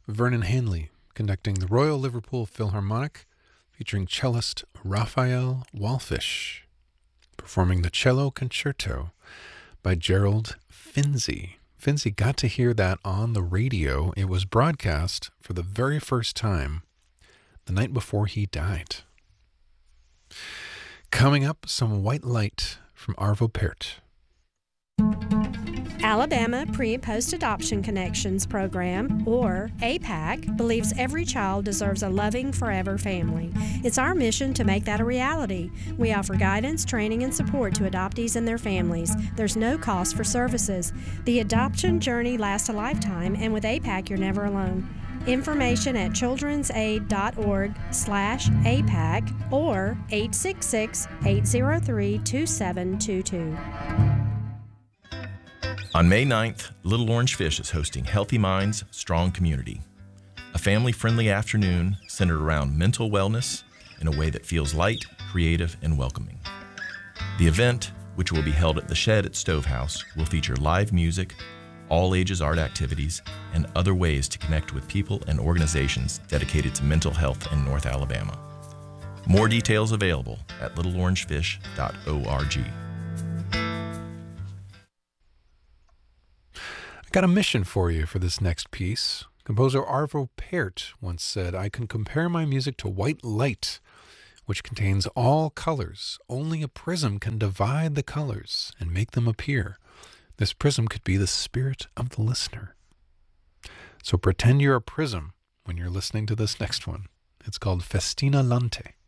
Vernon Hanley conducting the Royal Liverpool Philharmonic, featuring cellist Raphael Wallfisch, performing the Cello Concerto by Gerald Finzi. Finzi got to hear that on the radio. It was broadcast for the very first time the night before he died. Coming up, some White Light from Arvo Pärt. Alabama Pre- and Post-Adoption Connections Program, or APAC, believes every child deserves a loving, forever family. It's our mission to make that a reality. We offer guidance, training, and support to adoptees and their families. There's no cost for services. The adoption journey lasts a lifetime, and with APAC, you're never alone. Information at childrensaid.org/APAC or 866-803-2722. On May 9th, Little Orange Fish is hosting Healthy Minds, Strong Community, a family-friendly afternoon centered around mental wellness in a way that feels light, creative, and welcoming. The event, which will be held at the Shed at Stovehouse, will feature live music, all ages art activities, and other ways to connect with people and organizations dedicated to mental health in North Alabama. More details available at littleorangefish.org. Got a mission for you for this next piece. Composer Arvo Pärt once said, "I can compare my music to white light, which contains all colors. Only a prism can divide the colors and make them appear. This prism could be the spirit of the listener." So pretend you're a prism when you're listening to this next one. It's called Festina Lente.